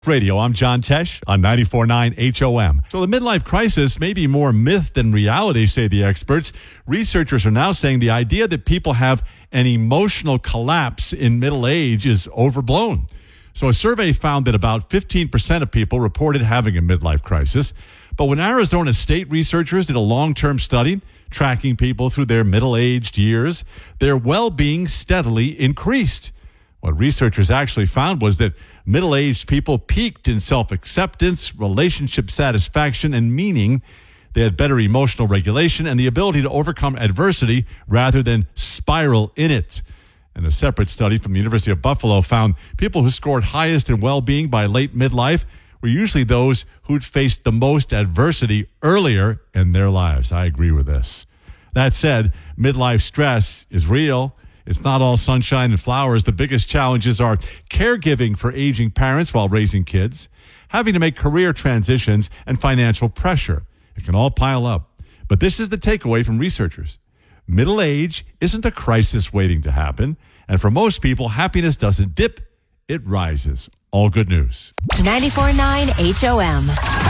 Radio, I'm John Tesh on 94.9 HOM. So the midlife crisis may be more myth than reality, say the experts. Researchers are now saying the idea that people have an emotional collapse in middle age is overblown. So a survey found that about 15% of people reported having a midlife crisis. But when Arizona State researchers did a long-term study tracking people through their middle-aged years, their well-being steadily increased. What researchers actually found was that middle-aged people peaked in self-acceptance, relationship satisfaction, and meaning. They had better emotional regulation and the ability to overcome adversity rather than spiral in it. And a separate study from the University of Buffalo found people who scored highest in well-being by late midlife were usually those who'd faced the most adversity earlier in their lives. I agree with this. That said, midlife stress is real. It's not all sunshine and flowers. The biggest challenges are caregiving for aging parents while raising kids, having to make career transitions, and financial pressure. It can all pile up. But this is the takeaway from researchers. Middle age isn't a crisis waiting to happen. And for most people, happiness doesn't dip, it rises. All good news. 94.9 HOM.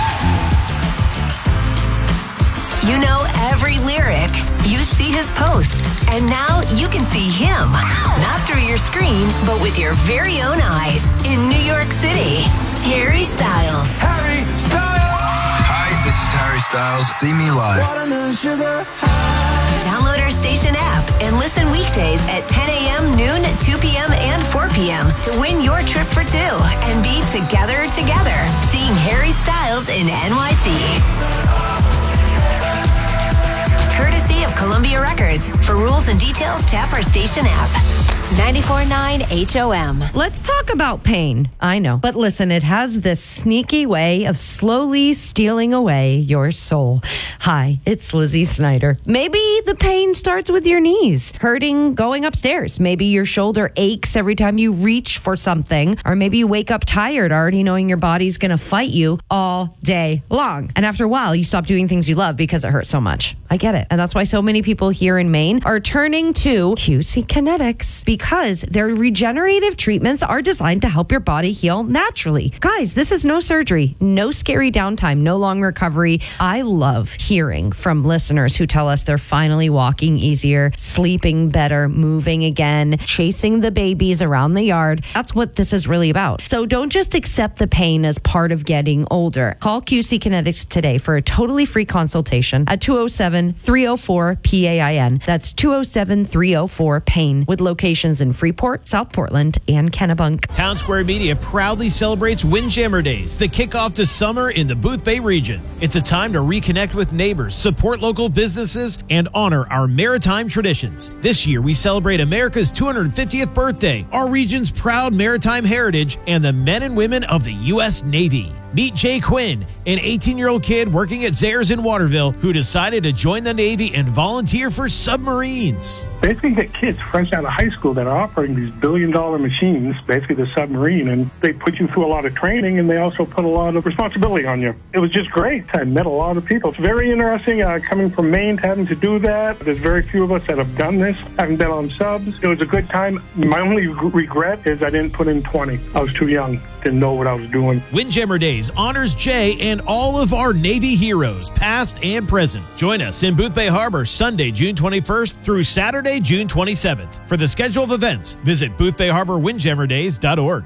You know every lyric. You see his posts. And now you can see him. Not through your screen, but with your very own eyes. In New York City, Harry Styles. Harry Styles! Hi, this is Harry Styles. See me live. Download our station app and listen weekdays at 10 a.m., noon, 2 p.m., and 4 p.m. to win your trip for two and be together, seeing Harry Styles in NYC. Courtesy of Columbia Records. For rules and details, tap our station app. 94.9 HOM. Let's talk about pain. I know. But listen, it has this sneaky way of slowly stealing away your soul. Hi, it's Lizzie Snyder. Maybe the pain starts with your knees, hurting going upstairs. Maybe your shoulder aches every time you reach for something. Or maybe you wake up tired, already knowing your body's going to fight you all day long. And after a while, you stop doing things you love because it hurts so much. I get it. And that's why so many people here in Maine are turning to QC Kinetics because their regenerative treatments are designed to help your body heal naturally. Guys, this is no surgery, no scary downtime, no long recovery. I love hearing from listeners who tell us they're finally walking easier, sleeping better, moving again, chasing the babies around the yard. That's what this is really about. So don't just accept the pain as part of getting older. Call QC Kinetics today for a totally free consultation at 207-304-PAIN. That's 207-304-PAIN with locations in Freeport, South Portland, and Kennebunk. Town Square Media proudly celebrates Windjammer Days, the kickoff to summer in the Boothbay region. It's a time to reconnect with neighbors, support local businesses, and honor our maritime traditions. This year, we celebrate America's 250th birthday, our region's proud maritime heritage, and the men and women of the U.S. Navy. Meet Jay Quinn, an 18-year-old kid working at Zayres in Waterville who decided to join the Navy and volunteer for submarines. Basically, get kids fresh out of high school that are operating these billion-dollar machines, basically the submarine, and they put you through a lot of training, and they also put a lot of responsibility on you. It was just great. I met a lot of people. It's very interesting coming from Maine to having to do that. There's very few of us that have done this, haven't been on subs. It was a good time. My only regret is I didn't put in 20. I was too young, didn't know what I was doing. Windjammer Days honors Jay and all of our Navy heroes, past and present. Join us in Boothbay Harbor Sunday, June 21st through Saturday, June 27th. For the schedule of events, visit boothbayharborwindjammerdays.org.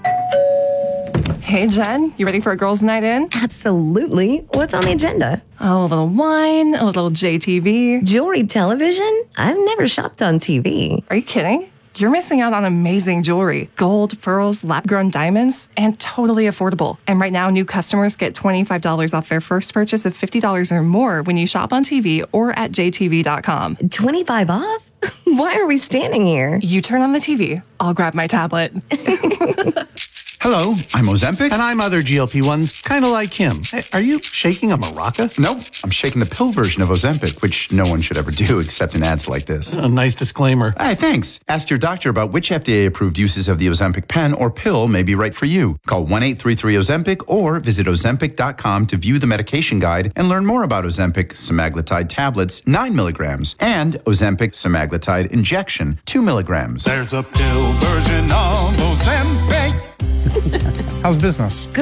Hey, Jen, you ready for a girls' night in? Absolutely. What's on the agenda? Oh, a little wine, a little JTV. Jewelry television? I've never shopped on TV. Are you kidding? You're missing out on amazing jewelry, gold, pearls, lab-grown diamonds, and totally affordable. And right now, new customers get $25 off their first purchase of $50 or more when you shop on TV or at jtv.com. 25 off? Why are we standing here? You turn on the TV. I'll grab my tablet. Hello, I'm Ozempic. And I'm other GLP-1s, kind of like him. Hey, are you shaking a maraca? Nope, I'm shaking the pill version of Ozempic, which no one should ever do except in ads like this. A nice disclaimer. Hey, thanks. Ask your doctor about which FDA-approved uses of the Ozempic pen or pill may be right for you. Call 1-833-OZEMPIC or visit Ozempic.com to view the medication guide and learn more about Ozempic semaglutide tablets, 9 milligrams, and Ozempic semaglutide injection, 2 milligrams. There's a pill version of Ozempic. How's business?